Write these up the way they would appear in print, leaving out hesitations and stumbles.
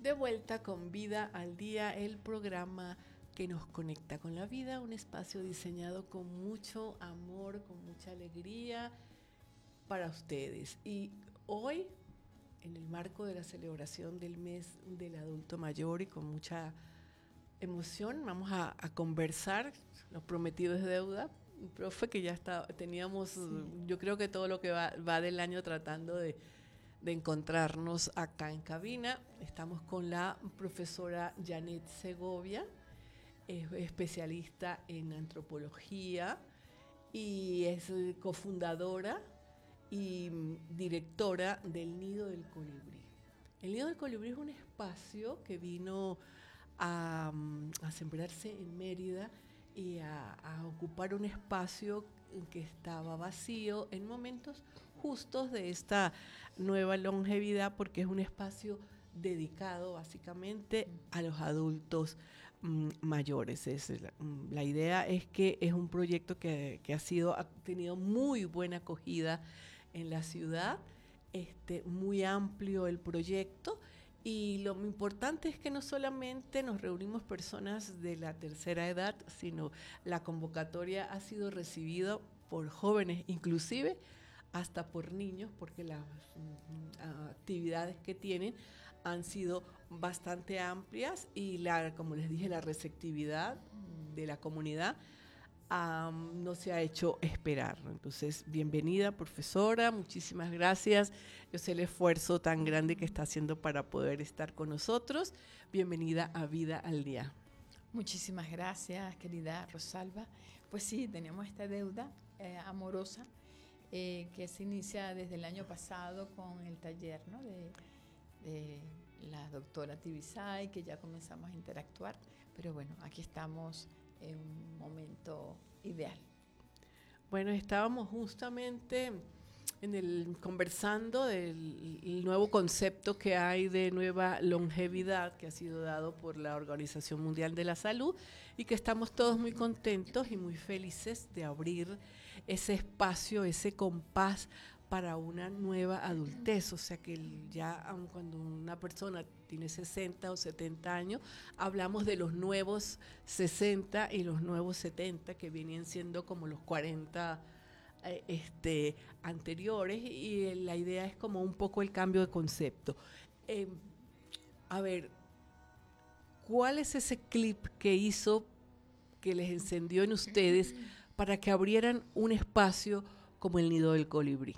De vuelta con Vida al Día, el programa que nos conecta con la vida, un espacio diseñado con mucho amor, con mucha alegría para ustedes. Y hoy, en el marco de la celebración del mes del adulto mayor y con mucha emoción, vamos a conversar, lo prometido es deuda. Profe, que ya teníamos, sí, yo creo que todo lo que va del año tratando de encontrarnos acá en cabina. Estamos con la profesora Janet Segovia, es especialista en antropología y es cofundadora y directora del Nido del Colibrí. El Nido del Colibrí es un espacio que vino a sembrarse en Mérida y a ocupar un espacio que estaba vacío en momentos justos de esta nueva longevidad, porque es un espacio dedicado básicamente a los adultos mayores. La idea es que es un proyecto que ha tenido muy buena acogida en la ciudad, muy amplio el proyecto. Y lo importante es que no solamente nos reunimos personas de la tercera edad, sino la convocatoria ha sido recibida por jóvenes, inclusive hasta por niños, porque las actividades que tienen han sido bastante amplias y como les dije, la receptividad de la comunidad no se ha hecho esperar. Entonces, bienvenida, profesora, muchísimas gracias. Yo sé el esfuerzo tan grande que está haciendo para poder estar con nosotros. Bienvenida a Vida al Día. Muchísimas gracias, querida Rosalba. Pues sí, tenemos esta deuda amorosa que se inicia desde el año pasado con el taller, ¿no?, de la doctora Tibisay, que ya comenzamos a interactuar, pero bueno, aquí estamos en un momento ideal. Bueno, estábamos justamente conversando del nuevo concepto que hay de nueva longevidad que ha sido dado por la Organización Mundial de la Salud y que estamos todos muy contentos y muy felices de abrir ese espacio, ese compás para una nueva adultez. O sea que ya aun cuando una persona tiene 60 o 70 años, hablamos de los nuevos 60 y los nuevos 70, que vienen siendo como los 40 anteriores, y la idea es como un poco el cambio de concepto. A ver, ¿cuál es ese clip que hizo, que les encendió en ustedes para que abrieran un espacio como el Nido del Colibrí?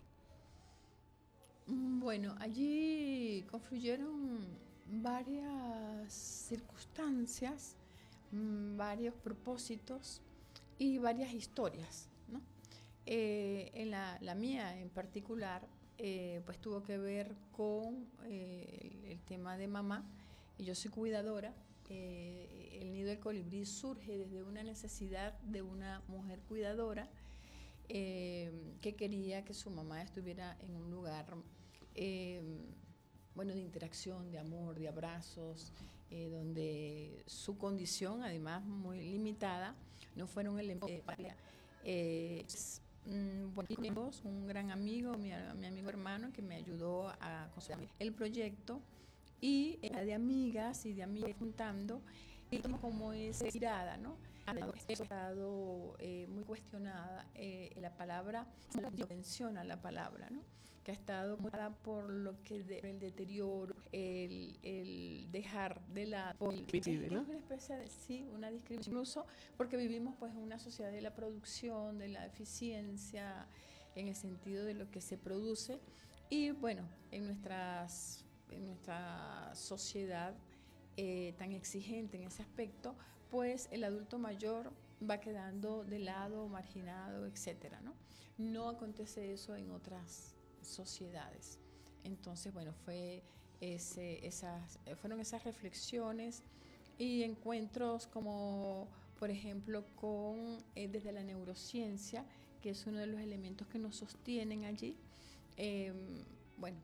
Bueno, allí confluyeron varias circunstancias, varios propósitos y varias historias, ¿no? En la mía en particular, pues tuvo que ver con el tema de mamá, y yo soy cuidadora. El Nido del Colibrí surge desde una necesidad de una mujer cuidadora que quería que su mamá estuviera en un lugar de interacción, de amor, de abrazos, donde su condición, además muy limitada, no fuera un elemento un gran amigo, mi amigo hermano, que me ayudó a construir el proyecto, y de amigas y de amigos juntando, y como esa mirada, ¿no? Ha estado muy cuestionada la palabra, menciona la palabra, ¿no?, que ha estado por lo que el deterioro, el dejar de lado, ¿no?, una especie de una discriminación, incluso porque vivimos pues en una sociedad de la producción, de la eficiencia, en el sentido de lo que se produce, y bueno, en nuestra sociedad tan exigente en ese aspecto, pues el adulto mayor va quedando de lado, marginado, etcétera, ¿no? No acontece eso en otras sociedades. Entonces, bueno, fueron esas reflexiones y encuentros como, por ejemplo, con desde la neurociencia, que es uno de los elementos que nos sostienen allí.